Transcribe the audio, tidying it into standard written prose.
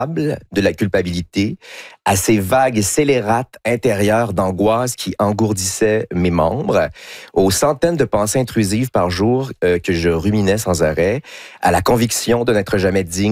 de la culpabilité, à ces vagues scélérates intérieures d'angoisse qui engourdissaient mes membres, aux centaines de pensées intrusives par jour que je ruminais sans arrêt, à la conviction de n'être jamais digne